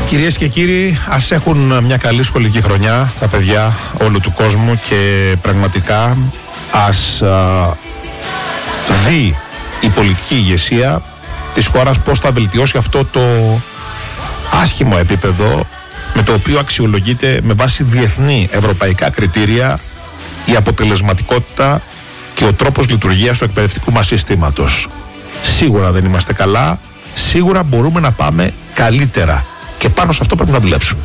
Κυρίες και κύριοι, ας έχουν μια καλή σχολική χρονιά τα παιδιά όλου του κόσμου και πραγματικά ας δει η πολιτική ηγεσία της χώρας πώς θα βελτιώσει αυτό το άσχημο επίπεδο με το οποίο αξιολογείται με βάση διεθνή ευρωπαϊκά κριτήρια η αποτελεσματικότητα και ο τρόπος λειτουργίας του εκπαιδευτικού μας συστήματος. Σίγουρα δεν είμαστε καλά, σίγουρα μπορούμε να πάμε καλύτερα και πάνω σε αυτό πρέπει να δουλέψουμε.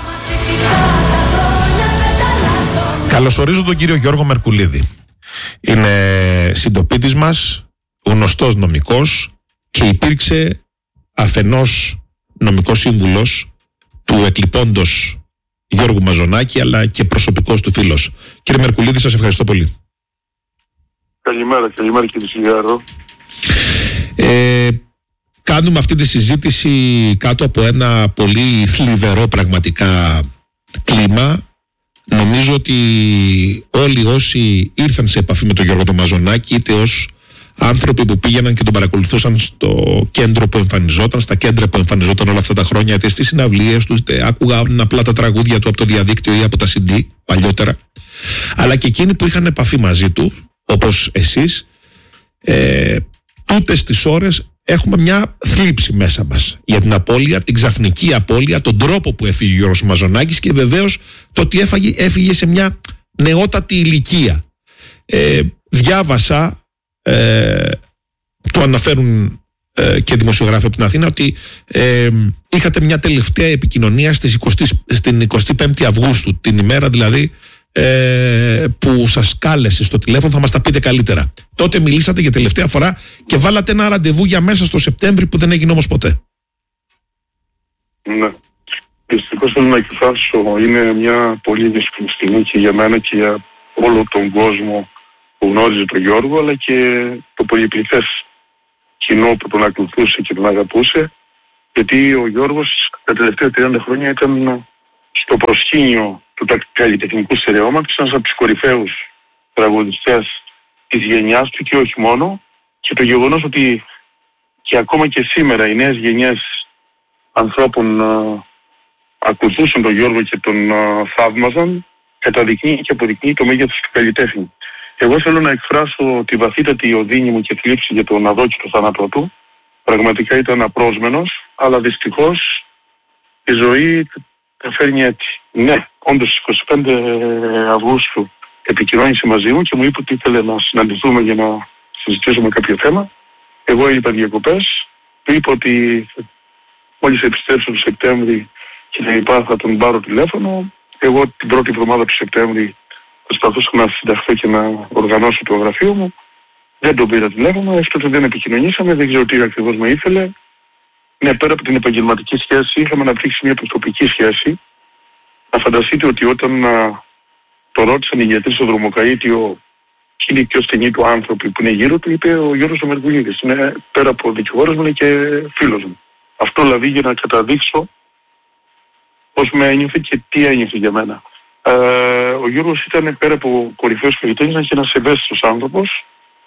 Καλωσορίζω τον κύριο Γιώργο Μερκουλίδη. Είναι συντοπίτης μας, γνωστός νομικός και υπήρξε αφενός νομικός σύμβουλος του εκλειπώντος Γιώργου Μαζονάκη, αλλά και προσωπικός του φίλος. Κύριε Μερκουλίδη, σας ευχαριστώ πολύ. Καλημέρα κύριε Σιγάρο. Κάνουμε αυτή τη συζήτηση κάτω από ένα πολύ θλιβερό πραγματικά κλίμα. Νομίζω ότι όλοι όσοι ήρθαν σε επαφή με τον Γιώργο τον Μαζονάκη, είτε ως άνθρωποι που πήγαιναν και τον παρακολουθούσαν στο κέντρο που εμφανιζόταν, στα κέντρα που εμφανιζόταν όλα αυτά τα χρόνια, είτε στις συναυλίες του, είτε άκουγαν απλά τα τραγούδια του από το διαδίκτυο ή από τα CD παλιότερα, αλλά και εκείνοι που είχαν επαφή μαζί του, όπως εσείς, τούτες τις ώρες έχουμε μια θλίψη μέσα μας για την απώλεια, την ξαφνική απώλεια, τον τρόπο που έφυγε ο Γιώργος Μαζονάκης και βεβαίως το ότι έφυγε σε μια νεότατη ηλικία. Διάβασα, το αναφέρουν και δημοσιογράφοι από την Αθήνα, ότι είχατε μια τελευταία επικοινωνία στην 25η Αυγούστου, την ημέρα δηλαδή που σας κάλεσε στο τηλέφωνο. Θα μας τα πείτε καλύτερα. Τότε μιλήσατε για τελευταία φορά και βάλατε ένα ραντεβού για μέσα στο Σεπτέμβρη που δεν έγινε όμως ποτέ. Ναι. Δυστυχώς θέλω να εκφράσω, είναι μια πολύ δύσκολη στιγμή και για μένα και για όλο τον κόσμο που γνώριζε τον Γιώργο, αλλά και το πολυπληθές κοινό που τον ακολουθούσε και τον αγαπούσε, γιατί ο Γιώργος τα τελευταία 30 χρόνια ήταν στο προσκήνιο του καλλιτεχνικού στερεώματος, ένας από τους κορυφαίους τραγουδιστές της γενιάς του και όχι μόνο, και το γεγονός ότι και ακόμα και σήμερα οι νέες γενιές ανθρώπων ακολουθούσαν τον Γιώργο και τον θαύμαζαν, καταδεικνύει και αποδεικνύει το μέγεθος του καλλιτέχνη. Εγώ θέλω να εκφράσω τη βαθύτατη οδύνη μου και θλίψη για τον αδόκητο θάνατό του. Πραγματικά ήταν απρόσμενος, αλλά δυστυχώς η ζωή τα φέρνει έτσι. Ναι, όντως στις 25 Αυγούστου επικοινώνησε μαζί μου και μου είπε ότι ήθελε να συναντηθούμε για να συζητήσουμε κάποιο θέμα. Εγώ είπα διακοπές, του είπα ότι μόλις επιστρέψω το Σεπτέμβρη και θα τον πάρω τηλέφωνο. Εγώ την πρώτη εβδομάδα του Σεπτέμβρη προσπαθούσα να συνταχθώ και να οργανώσω το γραφείο μου. Δεν τον πήρα τηλέφωνο, έστω δεν επικοινωνήσαμε, δεν ξέρω τι ακριβώς με ήθελε. Ναι, πέρα από την επαγγελματική σχέση είχαμε αναπτύξει μια προσωπική σχέση. Να φανταστείτε ότι όταν το ρώτησαν οι γιατροί στο δρομοκαΐτιο και είναι οι πιο στενοί του άνθρωποι που είναι γύρω του, είπε ο Γιώργος ο Μερκουλίδης. Είναι πέρα από δικηγόρος μου, είναι και φίλος μου. Αυτό δηλαδή για να καταδείξω πώς με ένιωθε και τι ένιωθε για μένα. Ο Γιώργος ήταν πέρα από κορυφαίος καλλιτέχνης και ένας ευαίσθητος άνθρωπος.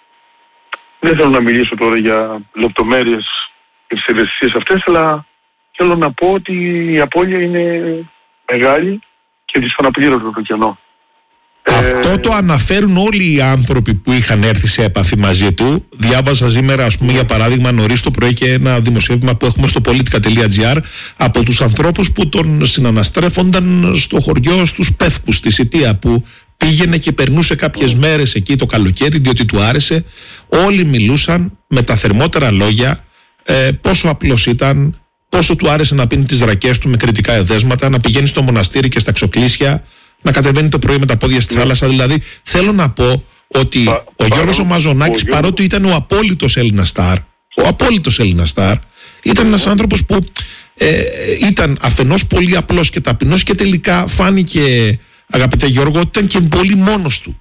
Δεν θέλω να μιλήσω τώρα για λεπτομέρειες και τις ευαισθησίες αυτές, αλλά θέλω να πω ότι η απώλεια είναι μεγάλη και δυσαναπλήρωτο το κενό. Αυτό το αναφέρουν όλοι οι άνθρωποι που είχαν έρθει σε επαφή μαζί του. Διάβασα σήμερα, ας πούμε, για παράδειγμα, νωρίς το πρωί και ένα δημοσίευμα που έχουμε στο politica.gr από τους ανθρώπους που τον συναναστρέφονταν στο χωριό στους Πεύκους, στη Σιτία, που πήγαινε και περνούσε κάποιες μέρες εκεί το καλοκαίρι διότι του άρεσε. Όλοι μιλούσαν με τα θερμότερα λόγια πόσο απλός ήταν, πόσο του άρεσε να πίνει τις ρακές του με κριτικά εδέσματα, να πηγαίνει στο μοναστήρι και στα ξοκλήσια, να κατεβαίνει το πρωί με τα πόδια στη θάλασσα. Δηλαδή θέλω να πω ότι ο Γιώργος ο Μαζονάκης, παρότι ήταν ο απόλυτος Έλληνα στάρ, ήταν ένας άνθρωπος που ήταν αφενός πολύ απλός και ταπεινός και τελικά φάνηκε, αγαπητέ Γιώργο, ότι ήταν και πολύ μόνος του.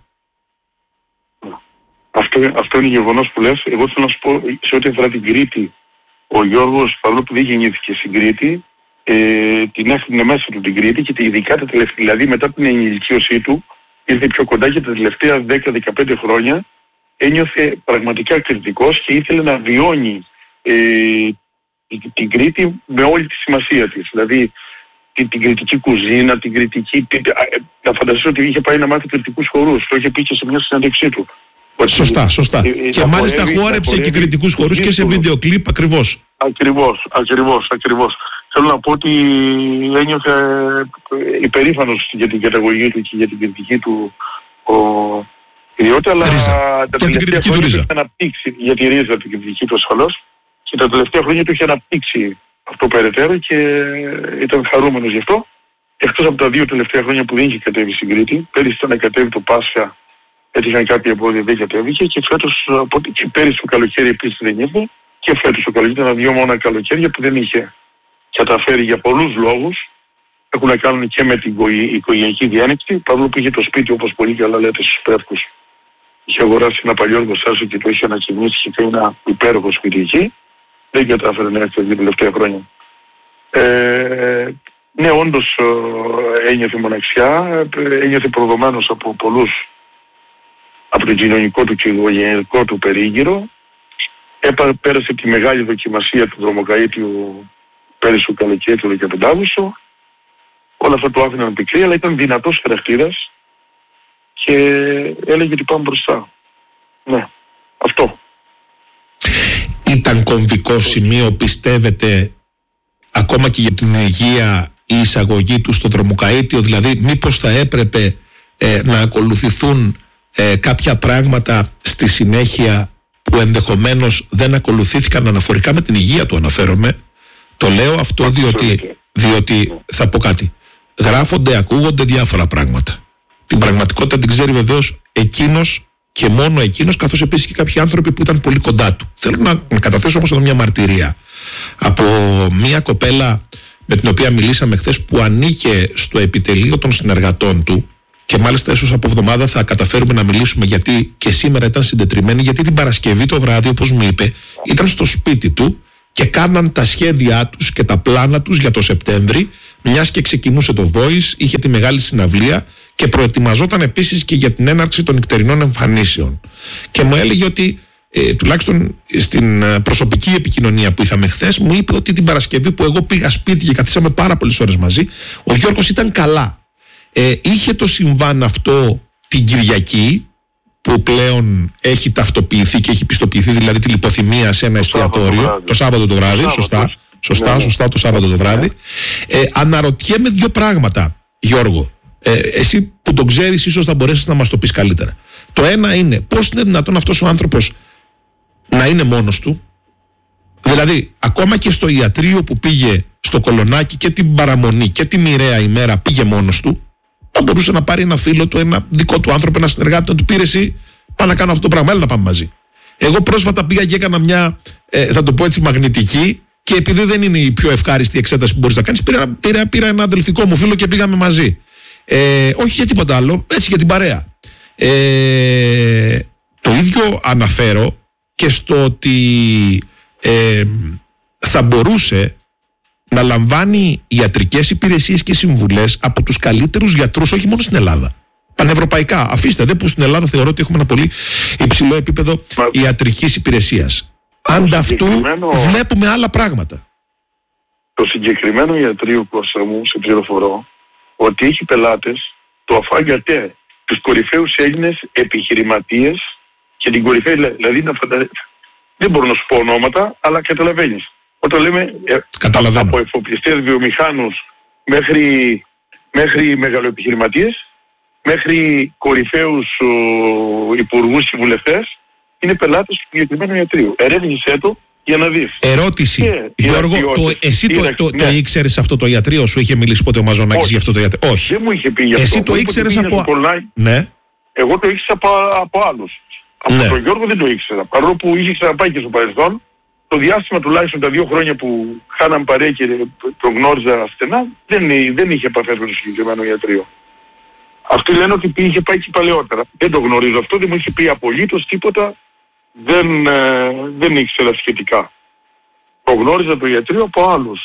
Αυτό είναι γεγονός που λες. Εγώ θέλω να σου πω, σε ό,τι αφορά την Κρήτη, ο Γιώργος, παρόλο που δεν γεννήθηκε στην Κρήτη, την έφυγε μέσα του την Κρήτη και ειδικά τα τελευταία, δηλαδή μετά την ενηλικίωσή του, ήρθε πιο κοντά και τα τελευταία 10-15 χρόνια ένιωθε πραγματικά κριτικός και ήθελε να βιώνει την Κρήτη με όλη τη σημασία της. Δηλαδή την κρητική κουζίνα, την κρητική... Να φανταστείς ότι είχε πάει να μάθει κρητικούς χορούς. Το είχε πει και σε μια συνέντευξή του. Σωστά. Και μάλιστα χόρεψε και κρητικούς χορούς και σε βίντεο κλιπ ακριβώς. Ακριβώς. Θέλω να πω ότι ένιωθε υπερήφανος για την καταγωγή του και για την κριτική του ιδιότητα, αλλά τα τελευταία χρόνια του είχε αναπτύξει, για τη ρίζα την κριτική του ασφαλώς, και τα τελευταία χρόνια του είχε αναπτύξει αυτό περαιτέρω και ήταν χαρούμενος γι' αυτό. Εκτός από τα 2 τελευταία χρόνια που δεν είχε κατέβει στην Κρήτη, πέρυσι ήταν να κατέβει το Πάσχα, έτυχαν κάποια εμπόδια, δεν κατέβηκε, και φέτος, και πέρυσι το καλοκαίρι επίσης δεν ήρθε, και φέτος το καλοκαίρι ήταν 2 μόνα καλοκαίρια που δεν είχε καταφέρει για πολλούς λόγους. Έχουν να κάνουν και με την οικογενειακή διάνεξη, παρόλο που είχε το σπίτι, όπως πολύ καλά λέτε στους Πεύκους. Είχε αγοράσει ένα παλιό εργοστάσιο και το είχε ανακοινήσει και ένα υπέροχο σπίτι εκεί. Δεν κατάφερε να έρθει τα τελευταία χρόνια. Ναι, όντως ένιωθε μοναξιά, ένιωθε προδομένος από πολλούς, από τον κοινωνικό του και οικογενειακό του περίγυρο. Πέρασε τη μεγάλη δοκιμασία του δρομοκαΐτιου πέρυσι το καλοκαίρι του 15 Αύγουστο. Όλα αυτά το άφηναν πικρή, αλλά ήταν δυνατός χαρακτήρας και έλεγε ότι πάμε μπροστά. Ναι, αυτό. Ήταν κομβικό σημείο, πιστεύετε, ακόμα και για την υγεία, η εισαγωγή του στο δρομοκαΐτιο? Δηλαδή μήπως θα έπρεπε να ακολουθηθούν κάποια πράγματα στη συνέχεια που ενδεχομένως δεν ακολουθήθηκαν αναφορικά με την υγεία του, αναφέρομαι? Το λέω αυτό διότι θα πω κάτι. Γράφονται, ακούγονται διάφορα πράγματα. Την πραγματικότητα την ξέρει βεβαίως εκείνος και μόνο εκείνος, καθώς επίσης και κάποιοι άνθρωποι που ήταν πολύ κοντά του. Θέλω να καταθέσω όμως εδώ μια μαρτυρία από μια κοπέλα με την οποία μιλήσαμε χθες, που ανήκε στο επιτελείο των συνεργατών του, και μάλιστα ίσως από εβδομάδα θα καταφέρουμε να μιλήσουμε, γιατί και σήμερα ήταν συντετριμμένη, γιατί την Παρασκευή το βράδυ, όπως μου είπε, ήταν στο σπίτι του και κάναν τα σχέδιά τους και τα πλάνα τους για το Σεπτέμβρη, μιας και ξεκινούσε το Voice, είχε τη μεγάλη συναυλία και προετοιμαζόταν επίσης και για την έναρξη των νυχτερινών εμφανίσεων. Και μου έλεγε ότι, τουλάχιστον στην προσωπική επικοινωνία που είχαμε χθες, μου είπε ότι την Παρασκευή που εγώ πήγα σπίτι και καθίσαμε πάρα πολλές ώρες μαζί, ο Γιώργος ήταν καλά. Είχε το συμβάν αυτό την Κυριακή, που πλέον έχει ταυτοποιηθεί και έχει πιστοποιηθεί, δηλαδή τη λιποθυμία σε ένα εστιατόριο, το Σάββατο το βράδυ. Σωστά, το Σάββατο το βράδυ. Αναρωτιέμαι 2 πράγματα, Γιώργο. Εσύ που τον ξέρεις, ίσως θα μπορέσεις να μας το πεις καλύτερα. Το ένα είναι, πώς είναι δυνατόν αυτός ο άνθρωπος να είναι μόνος του? Δηλαδή, ακόμα και στο ιατρείο που πήγε στο Κολονάκι και την παραμονή και τη μοιραία ημέρα πήγε μόνος του, θα μπορούσε να πάρει ένα φίλο του, ένα δικό του άνθρωπο, ένα συνεργάτη, να του πήρε εσύ, πάω να κάνω αυτό το πράγμα, έλα να πάμε μαζί. Εγώ πρόσφατα πήγα και έκανα μια, θα το πω έτσι, μαγνητική, και επειδή δεν είναι η πιο ευχάριστη εξέταση που μπορείς να κάνεις, πήρα ένα αδελφικό μου φίλο και πήγαμε μαζί. Όχι για τίποτα άλλο, έτσι για την παρέα. Το ίδιο αναφέρω και στο ότι θα μπορούσε να λαμβάνει ιατρικές υπηρεσίες και συμβουλές από τους καλύτερους γιατρούς, όχι μόνο στην Ελλάδα, πανευρωπαϊκά. Αφήστε δε που στην Ελλάδα θεωρώ ότι έχουμε ένα πολύ υψηλό επίπεδο ιατρικής υπηρεσίας. Ανταυτού βλέπουμε άλλα πράγματα. Το συγκεκριμένο ιατρείο, Κώστα μου, σε πληροφορώ ότι έχει πελάτες το αφάγατε, τους κορυφαίους Έλληνες επιχειρηματίες και την κορυφαία, δηλαδή δεν μπορώ να σου πω ονόματα, αλλά καταλαβαίνεις. Όταν λέμε από εφοπλιστές, βιομηχάνους μέχρι μεγαλοεπιχειρηματίες, μέχρι κορυφαίους υπουργούς και βουλευτές, είναι πελάτες του συγκεκριμένου ιατρείου. Ερεύνησέ το για να δεις. Ερώτηση. Γιώργο, εσύ το ήξερες αυτό το ιατρείο? Σου είχε μιλήσει ποτέ ο Μαζονάκης για αυτό το ιατρείο? Όχι. Δεν μου είχε πει για αυτό. Εσύ το ήξερες από... Ναι. Εγώ το ήξερα από άλλους. Από τον Γιώργο δεν το ήξερα. Παρόλο που είχε ξαναπάει και στο παρελθόν, το διάστημα τουλάχιστον τα 2 χρόνια που χάναν παρέα και τον γνώριζα στενά, δεν είχε επαφές με το συγκεκριμένο ιατρείο. Αυτοί λένε ότι είχε πάει και παλαιότερα. Δεν το γνωρίζω αυτό, δεν μου είχε πει απολύτως τίποτα, δεν ήξερα σχετικά. Το γνώριζα το ιατρείο από άλλους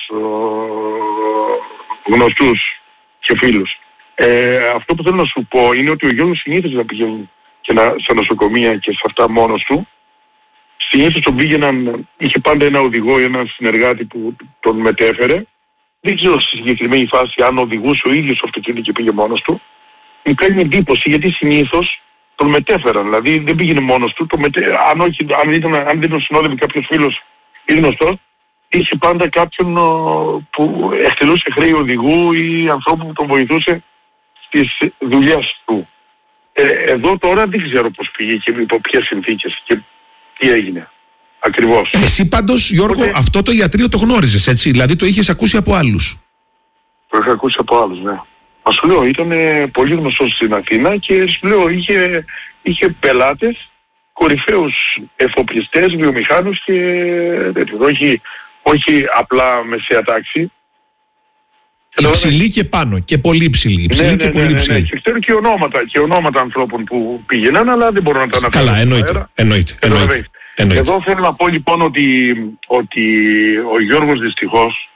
γνωστούς και φίλους. Αυτό που θέλω να σου πω είναι ότι ο Γιώργος συνήθιζε να πηγαίνει και στα νοσοκομεία και σε αυτά μόνος του. συνήθως τον πήγαιναν, είχε πάντα ένα οδηγό ή έναν συνεργάτη που τον μετέφερε. Δεν ξέρω στη συγκεκριμένη φάση αν οδηγούσε ο ίδιος το αυτοκίνητο και πήγε μόνος του. Μου κάνει εντύπωση γιατί συνήθως τον μετέφεραν. Δηλαδή δεν πήγαινε μόνος του. Αν δεν τον συνόδευε κάποιος φίλος ή γνωστός, είχε πάντα κάποιον που εκτελούσε χρέη οδηγού ή ανθρώπου που τον βοηθούσε στις δουλειές του. Εδώ τώρα δεν ξέρω πώς πήγε και υπό ποιες συνθήκες και τι έγινε ακριβώς. Εσύ πάντως, Γιώργο, αυτό το ιατρείο το γνώριζες, έτσι? Δηλαδή το είχες ακούσει από άλλους? Το είχα ακούσει από άλλους, ναι. Μα σου λέω, ήταν πολύ γνωστός στην Αθήνα και σου λέω είχε πελάτες, κορυφαίους εφοπλιστές, βιομηχάνους και όχι απλά μεσαία τάξη. Υψηλή και πάνω και πολύ υψηλή. Ναι. Και ξέρω και ονόματα ανθρώπων που πήγαιναν, αλλά δεν μπορώ να τα αναφέρω. Καλά, εννοείται. Εδώ θέλω να πω λοιπόν ότι ο Γιώργος δυστυχώς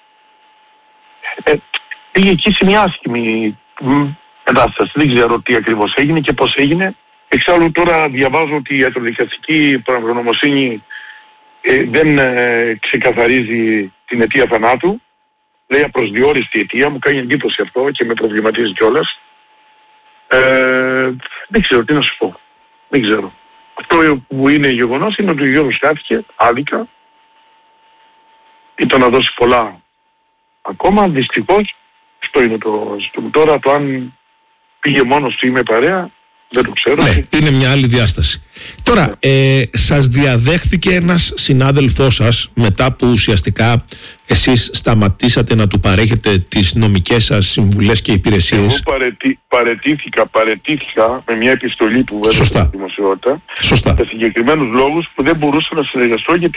πήγε εκεί σε μια άσχημη κατάσταση. Δεν ξέρω τι ακριβώς έγινε και πώς έγινε. Εξάλλου τώρα διαβάζω ότι η ιατροδικαστική πραγματογνωμοσύνη δεν ξεκαθαρίζει την αιτία θανάτου. Λέει απροσδιόριστη αιτία, μου κάνει εντύπωση αυτό και με προβληματίζει κιόλας. Δεν ξέρω τι να σου πω. Δεν ξέρω. Αυτό που είναι γεγονός είναι ότι ο Γιώργος χάθηκε άδικα. Ήταν να δώσει πολλά ακόμα. Δυστυχώς αυτό είναι το ζήτημα. Τώρα το αν πήγε μόνος του ή με παρέα δεν το ξέρω. Ναι, είναι μια άλλη διάσταση. Τώρα, σας διαδέχθηκε ένας συνάδελφός σας μετά που ουσιαστικά εσείς σταματήσατε να του παρέχετε τις νομικές σας συμβουλές και υπηρεσίες. Εγώ παρετήθηκα με μια επιστολή που έδωσε στη δημοσιότητα. Σωστά. Για συγκεκριμένους λόγους που δεν μπορούσα να συνεργαστώ γιατί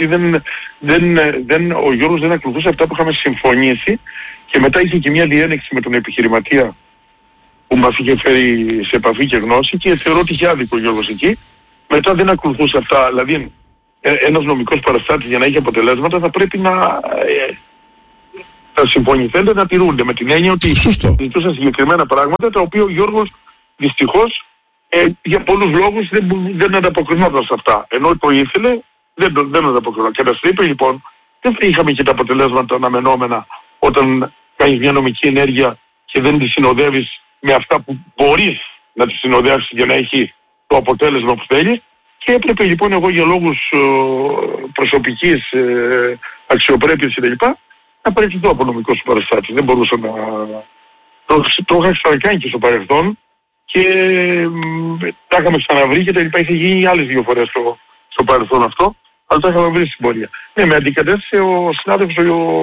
ο Γιώργος δεν ακολουθούσε αυτά που είχαμε συμφωνήσει και μετά είχε και μια διένεξη με τον επιχειρηματία που μας είχε φέρει σε επαφή και γνώση και θεωρώ ότι είχε άδικο ο Γιώργος εκεί. Μετά δεν ακολουθούσε αυτά. Δηλαδή ένας νομικός παραστάτης για να έχει αποτελέσματα θα πρέπει να τα συμφωνηθένται να τηρούνται με την έννοια ότι ζητούσαν συγκεκριμένα πράγματα τα οποία ο Γιώργος δυστυχώς για πολλούς λόγους δεν ανταποκρινόταν σε αυτά. Ενώ το ήθελε δεν ανταποκρινόταν. Και να σου είπε λοιπόν δεν θα είχαμε και τα αποτελέσματα αναμενόμενα όταν κάνεις μια νομική ενέργεια και δεν τη συνοδεύεις με αυτά που μπορείς να τη συνοδεύσεις για να έχει το αποτέλεσμα που θέλει και έπρεπε λοιπόν εγώ για λόγους προσωπικής αξιοπρέπειας κτλ. Να παραιτηθώ από νομικός παραστάτης. Δεν μπορούσα να... Το είχα ξανακάνει και στο παρελθόν και τα είχαμε ξαναβρει και τα λοιπά. Είχε γίνει άλλες 2 φορές στο παρελθόν αυτό, αλλά τα είχαμε βρει στην πορεία. Ναι, με αντικατέστησε ο συνάδελφος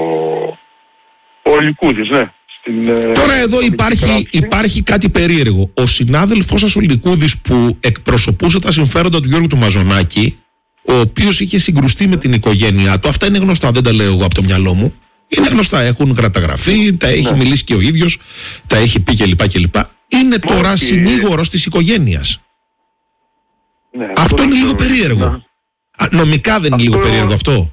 ο Λικούδης, ναι. Τώρα εδώ υπάρχει κάτι περίεργο. Ο συνάδελφός σας ο Λικούδης που εκπροσωπούσε τα συμφέροντα του Γιώργου του Μαζονάκη, ο οποίος είχε συγκρουστεί με την οικογένειά του, αυτά είναι γνωστά, δεν τα λέω εγώ από το μυαλό μου. Είναι γνωστά, έχουν καταγραφεί, τα έχει μιλήσει και ο ίδιος, τα έχει πει κλπ. Είναι τώρα συνήγορος της οικογένειας. Ναι, αυτό είναι λίγο περίεργο. Νομικά δεν είναι λίγο περίεργο αυτό?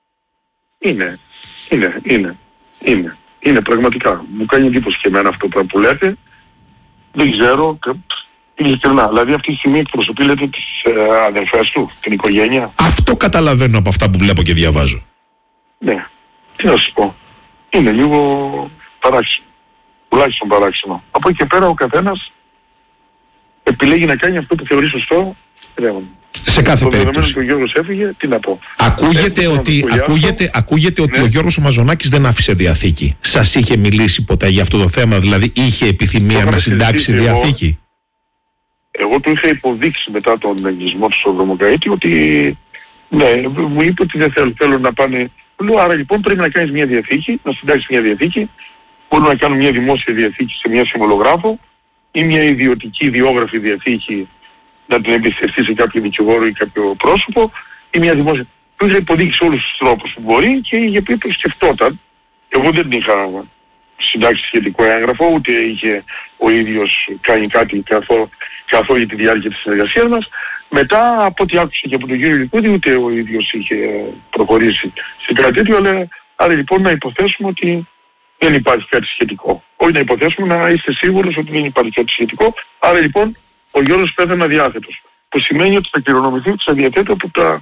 Είναι πραγματικά. Μου κάνει εντύπωση και εμένα αυτό που λέτε. Δεν ξέρω. Ειλικρινά. Δηλαδή αυτή τη στιγμή εκπροσωπεί λέτε τις αδερφές του, την οικογένεια. Αυτό καταλαβαίνω από αυτά που βλέπω και διαβάζω. Ναι. Τι να σου πω. Είναι λίγο παράξενο. Τουλάχιστον παράξενο. Από εκεί και πέρα ο καθένας επιλέγει να κάνει αυτό που θεωρεί σωστό. Σε κάθε περίπτωση. Το Γιώργος έφυγε, τι να πω. Ακούγεται ότι ο Γιώργος ο Μαζονάκης δεν άφησε διαθήκη. Σας είχε μιλήσει ποτέ για αυτό το θέμα? Δηλαδή είχε επιθυμία να συντάξει διαθήκη? Εγώ του είχα υποδείξει μετά τον εγκλισμό του στο Δρομοκαΐτη ότι ναι, μου είπε ότι δεν θέλω να πάνε. Λέω άρα λοιπόν πρέπει να κάνεις μια διαθήκη, να συντάξεις μια διαθήκη. Μπορούμε να κάνουμε μια δημόσια διαθήκη σε μια συμβολογράφο ή μια ιδιωτική ιδιόγραφη διαθήκη να την εμπιστευτεί σε κάποιο δικηγόρο ή κάποιο πρόσωπο ή μια δημόσια. Του είχα υποδείξει όλους τους τρόπους που μπορεί και είχε πει το σκεφτόταν. Εγώ δεν την είχα συντάξει σχετικό έγγραφο, ούτε είχε ο ίδιος κάνει κάτι καθ' όλη τη διάρκεια της συνεργασίας μας. Μετά από ό,τι άκουσα και από τον κύριο Λικούδη, ούτε ο ίδιος είχε προχωρήσει σε κάτι τέτοιο, αλλά άρα λοιπόν να υποθέσουμε ότι δεν υπάρχει κάτι σχετικό. Όχι να υποθέσουμε, να είστε σίγουρος ότι δεν υπάρχει κάτι σχετικό. Άρα λοιπόν ο Γιώργος πέθανε αδιάθετος. Που σημαίνει ότι θα κληρονομηθεί, θα διαθέτω από τα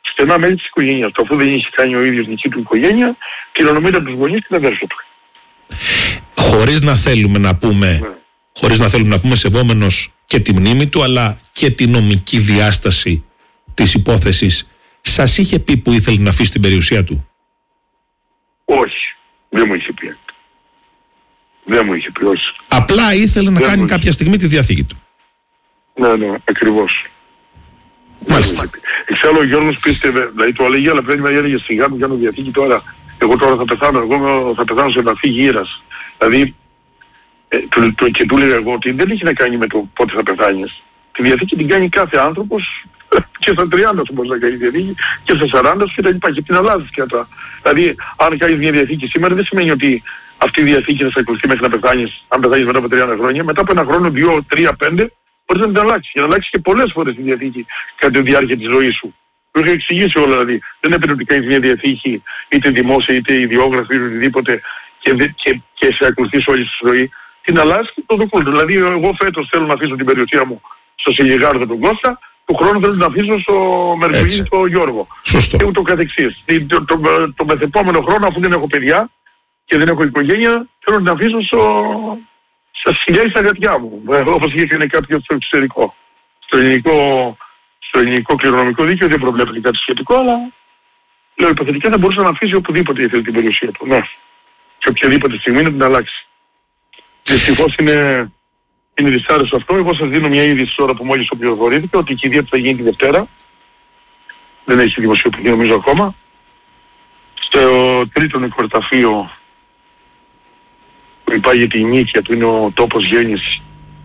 στενά μέλη της οικογένειας του. Αφού δεν είχε κάνει ο ίδιος δική του οικογένεια, κληρονομείται από τους γονείς την αδέρφια του. Χωρίς να θέλουμε να πούμε, σεβόμενος και τη μνήμη του, αλλά και τη νομική διάσταση της υπόθεσης, σας είχε πει που ήθελε να αφήσει την περιουσία του? Όχι, δεν μου είχε πει. Δεν μου είχε πει, όχι. Απλά ήθελε να κάνει κάποια στιγμή τη διαθήκη του. Ναι, ακριβώς. Μάλιστα. Εξάλλου ο Γιώργος πίστευε, δηλαδή το έλεγε, αλλά πρέπει να έλεγε σιγά μου κάνω διαθήκη τώρα. Εγώ τώρα θα πεθάνω, εγώ θα πεθάνω σε επαφή γύρας. Δηλαδή, και του έλεγα εγώ ότι δεν έχει να κάνει με το πότε θα πεθάνεις. Τη διαθήκη την κάνει κάθε άνθρωπος και στα 30 σου μπορεί να κάνει διαθήκη και στα 40 σου και τα λοιπά. Και την αλλάζεις και αυτά. Δηλαδή, αν κάνεις μια διαθήκη σήμερα, δεν σημαίνει ότι αυτή η διαθήκη θα σε ακολουθεί μέχρι να πεθάνεις. Αν πεθάνεις μετά από 30 χρόνια, μετά από ένα χρόνο, 2, 3, 5, μπορείς να την αλλάξεις. Και να αλλάξεις και πολλές φορές τη διαθήκη κατά τη διάρκεια της ζωής σου. Το είχα εξηγήσει όλα, δηλαδή. Δεν έπρεπε ότι κάνεις μια διαθήκη, είτε δημόσια είτε ιδιόγραφη είτε οτιδήποτε, και σε ακολουθείς όλη τη ζωή. Την αλλάζεις και το δοκούν. Δηλαδή, εγώ φέτος θέλω να αφήσω την περιουσία μου στο Σιλιγάρδο τον Κώστα, του χρόνου θέλω να αφήσω στο Μερκουλίδη τον Γιώργο. Σωστό. Και ούτω καθεξής. Το μεθεπόμενο χρόνο, αφού δεν έχω παιδιά και δεν έχω οικογένεια, θέλω να αφήσω στα σκυλιά ή στα γατιά μου. Όπως είχε κάνει κάποιο στο εξωτερικό. Στο ελληνικό κληρονομικό δίκαιο δεν προβλέπεται κάτι σχετικό, αλλά λέω υποθετικά θα μπορούσε να αφήσει οπουδήποτε ήθελε την περιουσία του. Ναι. Και οποιαδήποτε στιγμή να την αλλάξει. Δυστυχώς είναι δυσάρεστο αυτό. Εγώ σας δίνω μια είδηση τώρα που μόλις το πληροφορήθηκα ότι η κηδεία του θα γίνει τη Δευτέρα. Δεν έχει δημοσιοποιηθεί νομίζω ακόμα. Στο τρίτο νεκροταφείο που υπάγεται η νίκια του, είναι ο τόπος γέννησης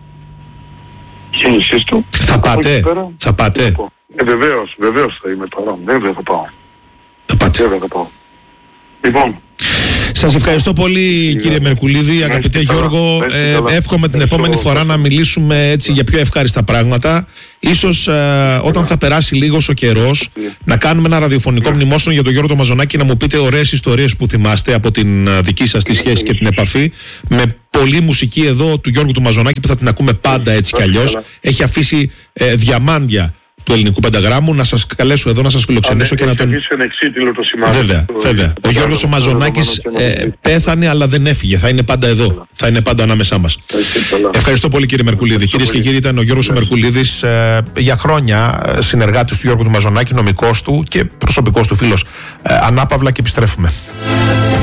του. Θα πάτε. Βεβαίως θα είμαι παρόν. Βέβαια θα πάω. Θα πάω. Λοιπόν. Σας ευχαριστώ πολύ κύριε Μερκουλίδη, αγαπητέ Γιώργο. Εύχομαι την επόμενη φορά να μιλήσουμε έτσι για πιο ευχάριστα πράγματα. Ίσως όταν θα περάσει λίγος ο καιρός να κάνουμε ένα ραδιοφωνικό μνημόσυνο για τον Γιώργο τον Μαζονάκη, να μου πείτε ωραίες ιστορίες που θυμάστε από την δική σας τη σχέση και την επαφή. Με πολλή μουσική εδώ του Γιώργου του Μαζονάκη που θα την ακούμε πάντα έτσι κι αλλιώς. Έχει αφήσει διαμάντια του ελληνικού πενταγράμμου. Να σας καλέσω εδώ να σας φιλοξενήσω και να τον... Βέβαια. Ο Γιώργος ο Μαζονάκης πέθανε αλλά δεν έφυγε. Θα είναι πάντα εδώ. Θα είναι πάντα ανάμεσά μας. Ευχαριστώ πολύ κύριε Μερκουλίδη. Κυρίες και κύριοι, ήταν ο Γιώργος ο Μερκουλίδης, για χρόνια συνεργάτης του Γιώργου του Μαζονάκη, νομικός του και προσωπικός του φίλος. Ανάπαυλα και επιστρέφουμε.